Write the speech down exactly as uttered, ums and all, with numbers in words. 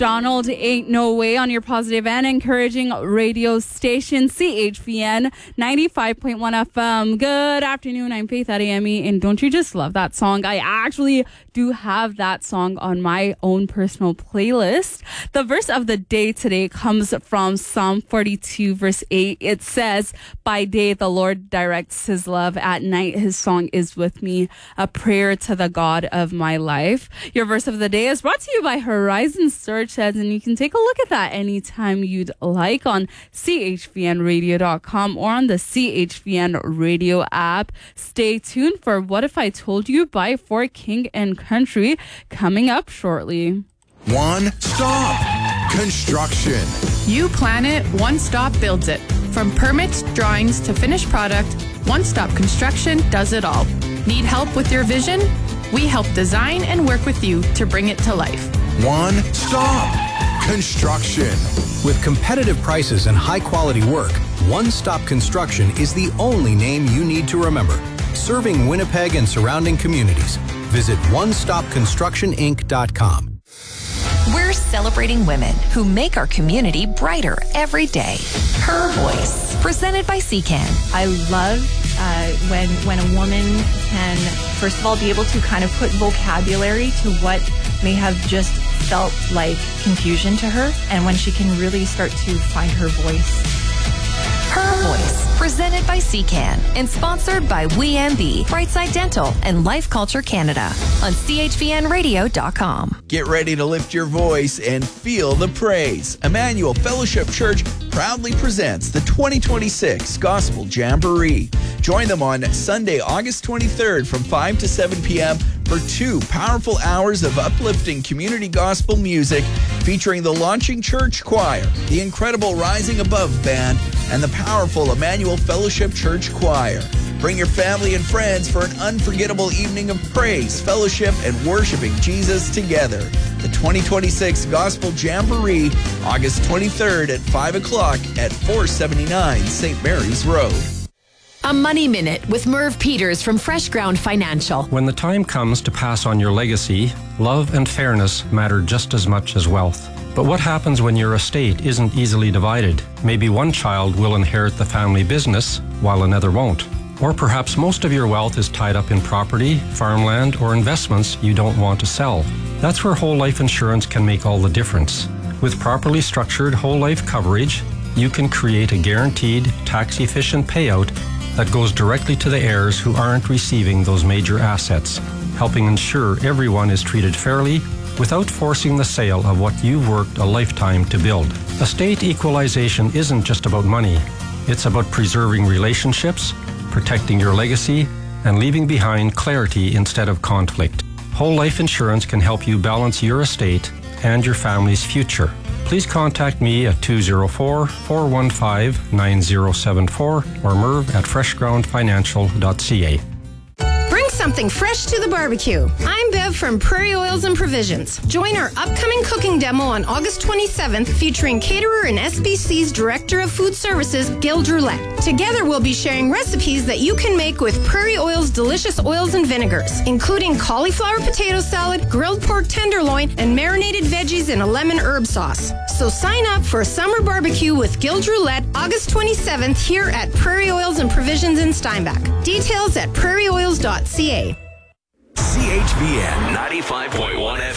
Donald, Ain't No Way on your positive and encouraging radio station, C H V N ninety-five point one F M. Good afternoon, I'm Faith Adeyemi, and don't you just love that song? I actually do have that song on my own personal playlist. The verse of the day today comes from Psalm forty-two, verse eight. It says, by day the Lord directs his love, at night his song is with me, a prayer to the God of my life. Your verse of the day is brought to you by Horizon Search Ads, and you can take a look at that anytime you'd like on C H V N radio dot com or on the C H V N radio app. Stay tuned for What If I Told You by For King and Country coming up shortly. One Stop Construction. You plan it, One Stop builds it. From permits, drawings to finished product, One Stop Construction does it all. Need help with your vision? We help design and work with you to bring it to life. One Stop Construction. With competitive prices and high-quality work, One Stop Construction is the only name you need to remember. Serving Winnipeg and surrounding communities. Visit one stop construction inc dot com. We're celebrating women who make our community brighter every day. Her Voice, presented by C C A N. I love uh, when when a woman can, first of all, be able to kind of put vocabulary to what may have just felt like confusion to her, and when she can really start to find her voice. Her Voice, presented by C C A N and sponsored by We M B, Brightside Dental, and Life Culture Canada on C H V N radio dot com. Get ready to lift your voice and feel the praise. Emmanuel Fellowship Church proudly presents the twenty twenty-six Gospel Jamboree. Join them on Sunday, August twenty-third from five to seven p.m. for two powerful hours of uplifting community gospel music featuring the Launching Church Choir, the incredible Rising Above Band, and the powerful Emmanuel Fellowship Church Choir. Bring your family and friends for an unforgettable evening of praise, fellowship, and worshiping Jesus together. The twenty twenty-six Gospel Jamboree, August twenty-third at five o'clock at four seventy-nine Saint Mary's Road. A Money Minute with Merv Peters from Fresh Ground Financial. When the time comes to pass on your legacy, love and fairness matter just as much as wealth. But what happens when your estate isn't easily divided? Maybe one child will inherit the family business while another won't. Or perhaps most of your wealth is tied up in property, farmland, or investments you don't want to sell. That's where whole life insurance can make all the difference. With properly structured whole life coverage, you can create a guaranteed, tax-efficient payout that goes directly to the heirs who aren't receiving those major assets, helping ensure everyone is treated fairly without forcing the sale of what you've worked a lifetime to build. Estate equalization isn't just about money. It's about preserving relationships, protecting your legacy, and leaving behind clarity instead of conflict. Whole life insurance can help you balance your estate and your family's future. Please contact me at two oh four, four one five, nine oh seven four or merv at fresh ground financial dot c a. Bring something fresh to the barbecue. I'm Bev from Prairie Oils and Provisions. Join our upcoming cooking demo on August twenty-seventh featuring caterer and S B C's Director of Food Services, Gil Drulette. Together we'll be sharing recipes that you can make with Prairie Oil's delicious oils and vinegars, including cauliflower potato salad, grilled pork tenderloin, and marinated veggies in a lemon herb sauce. So sign up for a summer barbecue with Gil Drulette August twenty-seventh here at Prairie Oils and Provisions in Steinbach. Details at prairie oils dot c a. C H V N ninety-five point one